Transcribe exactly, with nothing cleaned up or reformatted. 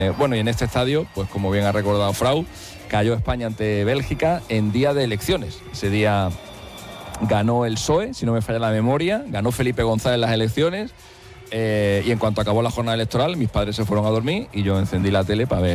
Eh, bueno, y en este estadio, pues como bien ha recordado Frau, cayó España ante Bélgica en día de elecciones. Ese día ganó el P S O E, si no me falla la memoria, ganó Felipe González las elecciones, eh, y en cuanto acabó la jornada electoral, mis padres se fueron a dormir y yo encendí la tele para ver